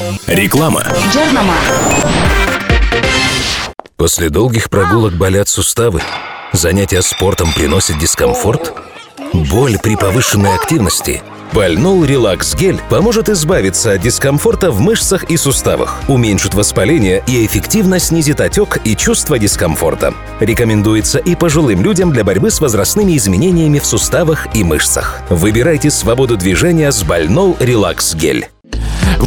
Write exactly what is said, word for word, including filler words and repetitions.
Реклама. После долгих прогулок болят суставы. Занятия спортом приносят дискомфорт. Боль при повышенной активности. Бальнол Релакс Гель поможет избавиться от дискомфорта в мышцах и суставах, уменьшит воспаление и эффективно снизит отек и чувство дискомфорта. Рекомендуется и пожилым людям для борьбы с возрастными изменениями в суставах и мышцах. Выбирайте свободу движения с Бальнол Релакс Гель.